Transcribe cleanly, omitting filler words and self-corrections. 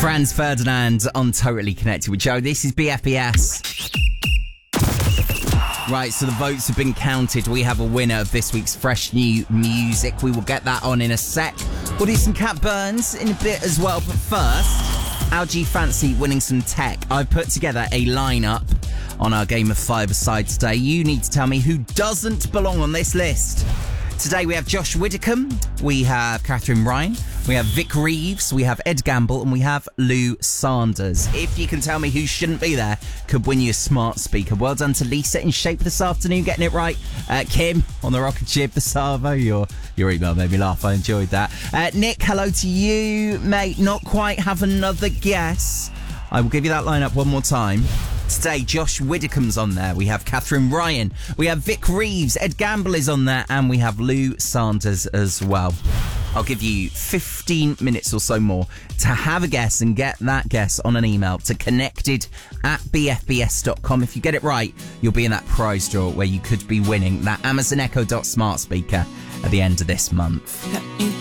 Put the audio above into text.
Franz Ferdinand on Totally Connected with Joe. This is BFBS. Right, so the votes have been counted. We have a winner of this week's fresh new music. We will get that on in a sec. We'll do some Cat Burns in a bit as well. But first, Algie Fancy winning some tech. I've put together a lineup on our Game of Five-a-side today. You need to tell me who doesn't belong on this list. Today we have Josh Widdicombe, we have Catherine Ryan, we have Vic Reeves, we have Ed Gamble, and we have Lou Sanders. If you can tell me who shouldn't be there, could win you a smart speaker. Well done to Lisa in Shape this afternoon, getting it right. Kim on the Rocket Jib, the Savo, your email made me laugh, I enjoyed that. Nick, hello to you, mate. Not quite have another guess. I will give you that lineup one more time. Today, Josh Widdicombe's on there. We have Catherine Ryan. We have Vic Reeves. Ed Gamble is on there. And we have Lou Sanders as well. I'll give you 15 minutes or so more to have a guess and get that guess on an email to connected@bfbs.com. If you get it right, you'll be in that prize draw where you could be winning that Amazon Echo Dot smart speaker at the end of this month. Let me